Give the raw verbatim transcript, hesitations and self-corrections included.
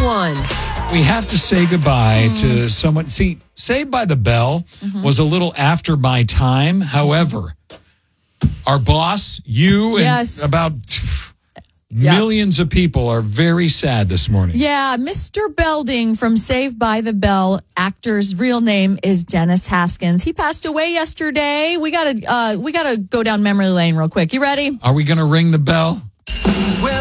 one. We have to say goodbye mm. to someone. See, Saved by the Bell mm-hmm. was a little after my time. However, our boss, you, and yes. about yep. millions of people are very sad this morning. Yeah, Mister Belding from Saved by the Bell, actor's real name is Dennis Haskins. He passed away yesterday. We gotta, uh, we gotta go down memory lane real quick. You ready? Are we gonna ring the bell? When